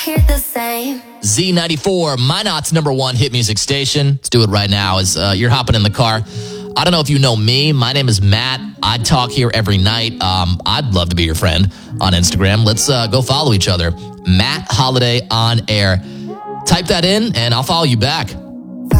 Hear the same. Z94, Minot's #1 hit music station. Let's do it right now as you're hopping in the car. I don't know if you know me. My name is Matt. I talk here every night. I'd love to be your friend on Instagram. Let's go follow each other. Matt Holiday on air. Type that in and I'll follow you back.